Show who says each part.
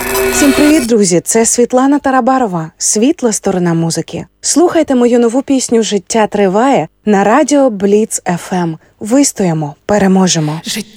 Speaker 1: Всім привіт, друзі! Це Світлана Тарабарова, світла сторона музики. Слухайте мою нову пісню «Життя триває» на радіо Бліц FM. Вистоїмо, переможемо.